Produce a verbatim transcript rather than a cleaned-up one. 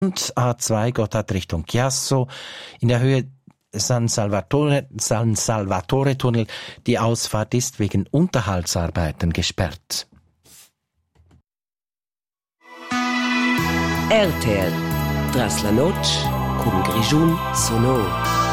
Und A zwei Gotthard Richtung Chiasso in der Höhe San Salvatore, San Salvatore Tunnel. Die Ausfahrt ist wegen Unterhaltsarbeiten gesperrt. R T L Tras la noche con Grigiun sonó.